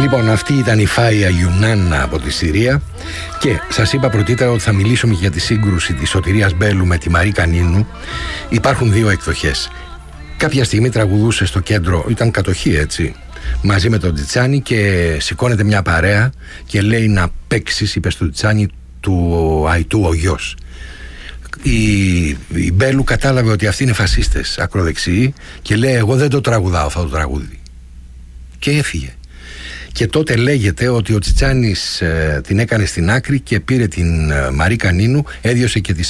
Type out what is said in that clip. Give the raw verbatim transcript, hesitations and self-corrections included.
Λοιπόν, αυτή ήταν η Φάια Ιουνάνα από τη Συρία. Και σας είπα πρωτήτερα ότι θα μιλήσουμε για τη σύγκρουση της Σωτηρίας Μπέλου με τη Μαρή Κανίνου. Υπάρχουν δύο εκδοχές. Κάποια στιγμή τραγουδούσε στο κέντρο, ήταν κατοχή έτσι, μαζί με τον Τιτσάνι, και σηκώνεται μια παρέα και λέει να παίξεις, είπε στο Τιτσάνι, του Αϊτού ο γιος. Η, η Μπέλου κατάλαβε ότι αυτοί είναι φασίστες, ακροδεξιοί, και λέει εγώ δεν το τραγουδάω αυτό το τραγούδι, και έφυγε. Και τότε λέγεται ότι ο Τσιτσάνης ε, την έκανε στην άκρη και πήρε την ε, Μαρή Κανίνου, έδιωσε και τη